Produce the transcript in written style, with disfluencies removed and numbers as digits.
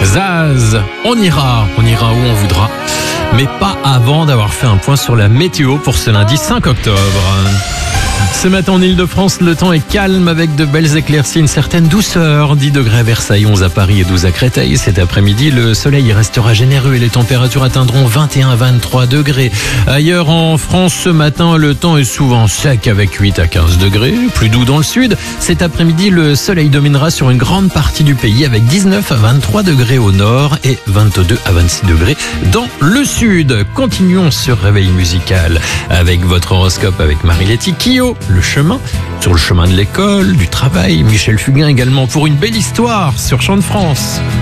Zaz, on ira où on voudra, mais pas avant d'avoir fait un point sur la météo pour ce lundi 5 octobre. Ce matin en Ile-de-France, le temps est calme avec de belles éclaircies, une certaine douceur. 10 degrés à Versailles, 11 à Paris et 12 à Créteil. Cet après-midi, le soleil restera généreux et les températures atteindront 21 à 23 degrés. Ailleurs en France, ce matin, le temps est souvent sec avec 8 à 15 degrés. Plus doux dans le sud. Cet après-midi, le soleil dominera sur une grande partie du pays avec 19 à 23 degrés au nord et 22 à 26 degrés dans le sud. Continuons ce réveil musical avec votre horoscope avec Marie-Letty Kio. Le chemin, sur le chemin de l'école, du travail. Michel Fugain également pour une belle histoire sur Chant de France.